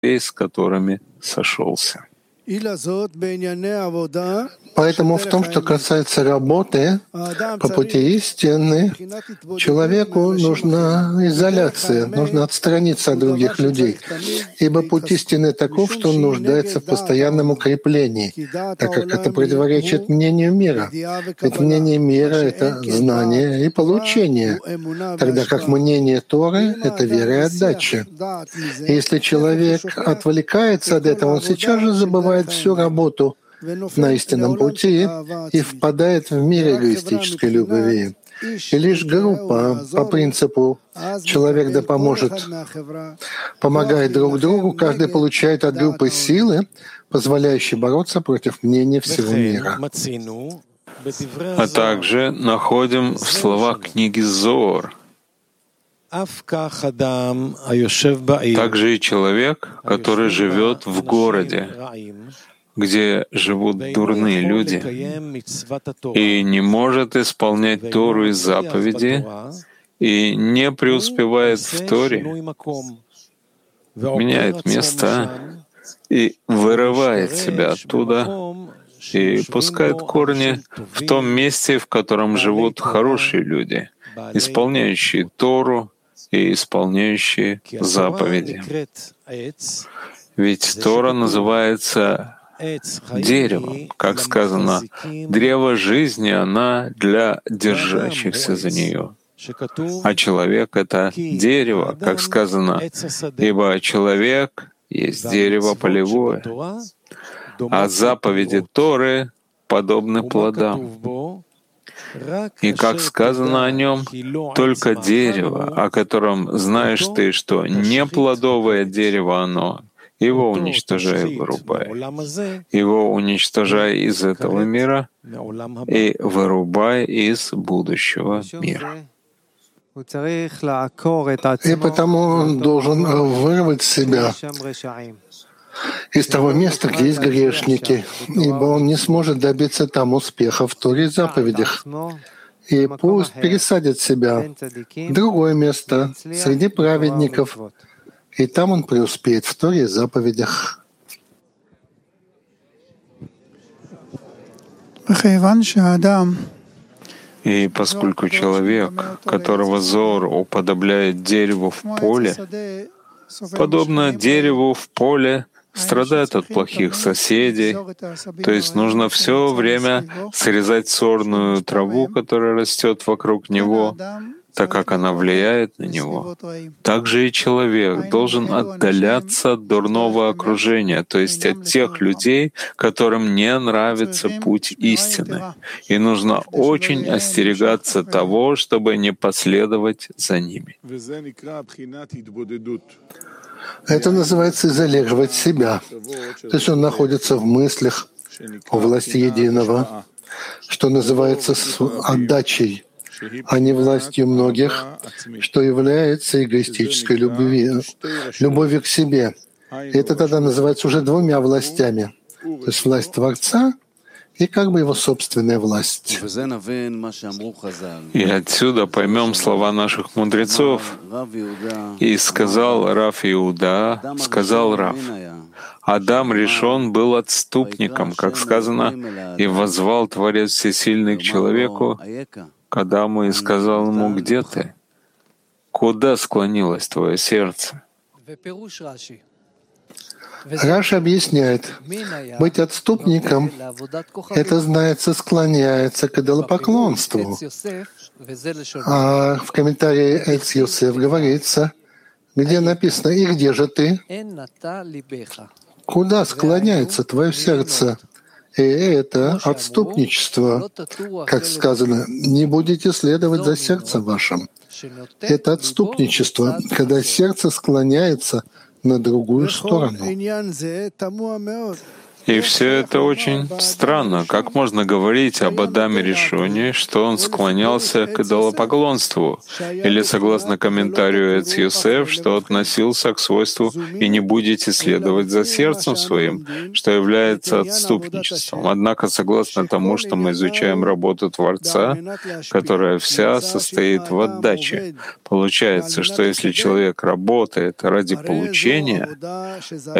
с которыми сошелся. Поэтому в том, что касается работы по пути истины, человеку нужна изоляция, нужно отстраниться от других людей. Ибо путь истины таков, что он нуждается в постоянном укреплении, так как это противоречит мнению мира. Ведь мнение мира — это знание и получение, тогда как мнение Торы — это вера и отдача. И если человек отвлекается от этого, он сейчас же забывает всю работу на истинном пути и впадает в мир эгоистической любви. И лишь группа по принципу «человек да поможет», помогает друг другу, каждый получает от группы силы, позволяющие бороться против мнения всего мира. А также находим в словах книги Зоар. Также и человек, который живет в городе, где живут дурные люди, и не может исполнять Тору и заповеди, и не преуспевает в Торе, меняет места и вырывает себя оттуда, и пускает корни в том месте, в котором живут хорошие люди, исполняющие Тору и исполняющие заповеди. Ведь Тора называется деревом, как сказано, древо жизни, она для держащихся за нее. А человек — это дерево, как сказано, ибо человек есть дерево полевое, а заповеди Торы подобны плодам. И как сказано о нем, только дерево, о котором знаешь ты, что не плодовое дерево оно, его уничтожай и вырубай. Его уничтожай из этого мира и вырубай из будущего мира. И потому он должен вырвать себя из того места, где есть грешники, ибо он не сможет добиться там успеха в Торе и заповедях. И пусть пересадит себя в другое место, среди праведников, и там он преуспеет в Торе и заповедях. И поскольку человек, которого Зоар уподобляет дереву в поле, подобно дереву в поле, страдает от плохих соседей, то есть нужно все время срезать сорную траву, которая растет вокруг него, так как она влияет на него. Также и человек должен отдаляться от дурного окружения, то есть от тех людей, которым не нравится путь истины. И нужно очень остерегаться того, чтобы не последовать за ними. Это называется изолировать себя. То есть он находится в мыслях о власти единого, что называется отдачей, а не властью многих, что является эгоистической любовью к себе. И это тогда называется уже двумя властями. То есть власть Творца и как бы его собственная власть. И отсюда поймем слова наших мудрецов. И сказал Рав Иуда, сказал Рав, Адам решен был отступником, как сказано, и воззвал Творец Всесильный к человеку, к Адаму, и сказал ему: «Где ты? Куда склонилось твое сердце?» Раши объясняет, быть отступником — это, знается, склоняется к идолопоклонству. А в комментарии Эц Йосеф говорится, где написано «И где же ты?» Куда склоняется твое сердце? И это отступничество, как сказано, «Не будете следовать за сердцем вашим». Это отступничество, когда сердце склоняется на другую сторону. И все это очень странно. Как можно говорить об Адаме Ришоне, что он склонялся к идолопоклонству? Или, согласно комментарию Эц Йосеф, что относился к свойству «и не будете следовать за сердцем своим», что является отступничеством. Однако, согласно тому, что мы изучаем работу Творца, которая вся состоит в отдаче, получается, что если человек работает ради получения,